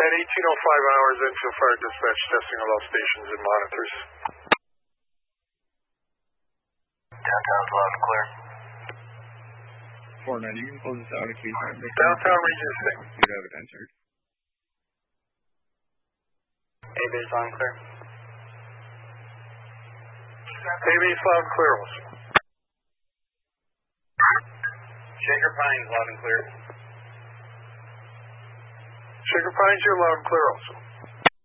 At 18:05 hours, Enfield Fire Dispatch testing of all stations and monitors. Downtown's loud and clear. 490, you can close this out in case Downtown Region 6. You'd have it answered. A-base loud and clear. A-base loud and clear also. Shaker Pines loud and clear. Shaker Pines, you're loud and clear also.